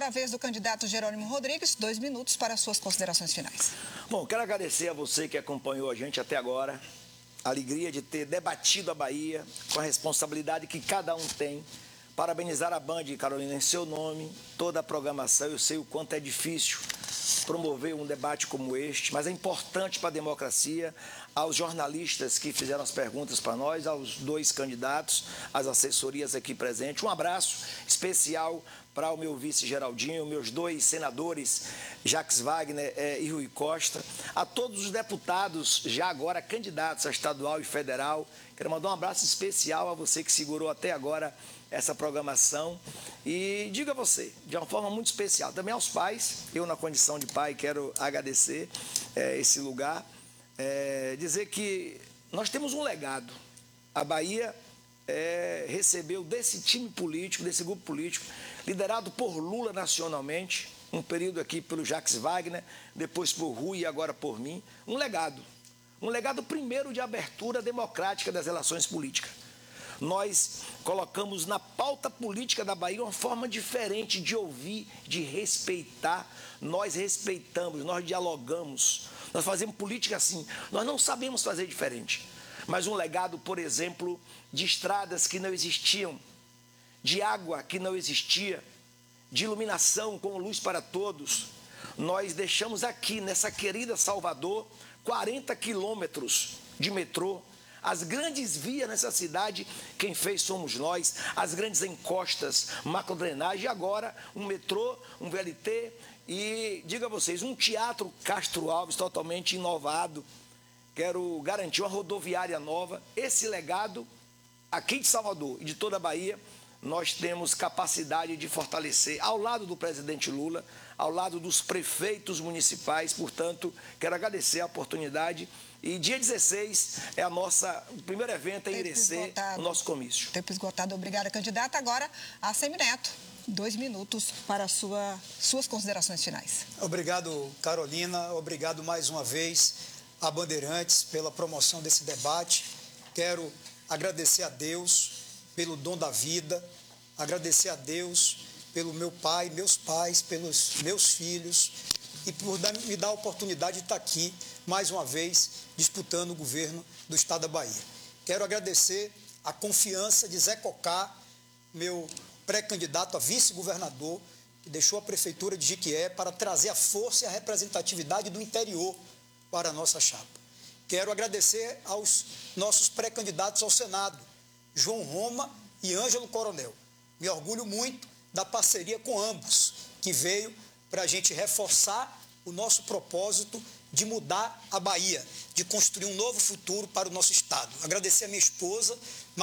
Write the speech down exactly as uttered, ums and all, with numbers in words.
a vez do candidato Jerônimo Rodrigues, dois minutos para suas considerações finais. Bom, quero agradecer a você que acompanhou a gente até agora. A alegria de ter debatido a Bahia com a responsabilidade que cada um tem. Parabenizar a Band, Carolina, em seu nome, toda a programação. Eu sei o quanto é difícil promover um debate como este, mas é importante para a democracia. Aos jornalistas que fizeram as perguntas para nós, aos dois candidatos, às assessorias aqui presentes. Um abraço especial para o meu vice Geraldinho, meus dois senadores, Jacques Wagner eh, e Rui Costa, a todos os deputados já agora candidatos a estadual e federal. Quero mandar um abraço especial a você que segurou até agora essa programação e digo a você, de uma forma muito especial, também aos pais, eu na condição de pai quero agradecer eh, esse lugar, eh, dizer que nós temos um legado. A Bahia É, recebeu desse time político, desse grupo político, liderado por Lula nacionalmente, um período aqui pelo Jacques Wagner, depois por Rui e agora por mim, um legado. Um legado primeiro de abertura democrática das relações políticas. Nós colocamos na pauta política da Bahia uma forma diferente de ouvir, de respeitar. Nós respeitamos, nós dialogamos, nós fazemos política assim, nós não sabemos fazer diferente. Mas um legado, por exemplo, de estradas que não existiam, de água que não existia, de iluminação com luz para todos. Nós deixamos aqui, nessa querida Salvador, quarenta quilômetros de metrô. As grandes vias nessa cidade, quem fez somos nós, as grandes encostas, macrodrenagem, e agora um metrô, um V L T e, digo a vocês, um teatro Castro Alves totalmente inovado. Quero garantir uma rodoviária nova. Esse legado, aqui de Salvador e de toda a Bahia, nós temos capacidade de fortalecer ao lado do presidente Lula, ao lado dos prefeitos municipais. Portanto, quero agradecer a oportunidade. E dia dezesseis é a nossa, o primeiro evento em Irecê, o nosso comício. Tempo esgotado. Obrigada, candidata. Agora, a Semineto. Dois minutos para sua, suas considerações finais. Obrigado, Carolina. Obrigado mais uma vez a Bandeirantes pela promoção desse debate. Quero agradecer a Deus pelo dom da vida, agradecer a Deus pelo meu pai, meus pais, pelos meus filhos e por me dar a oportunidade de estar aqui mais uma vez disputando o governo do estado da Bahia. Quero agradecer a confiança de Zé Cocá, meu pré-candidato a vice-governador, que deixou a prefeitura de Jequié para trazer a força e a representatividade do interior para a nossa chapa. Quero agradecer aos nossos pré-candidatos ao Senado, João Roma e Ângelo Coronel. Me orgulho muito da parceria com ambos, que veio para a gente reforçar o nosso propósito de mudar a Bahia, de construir um novo futuro para o nosso estado. Agradecer a minha esposa,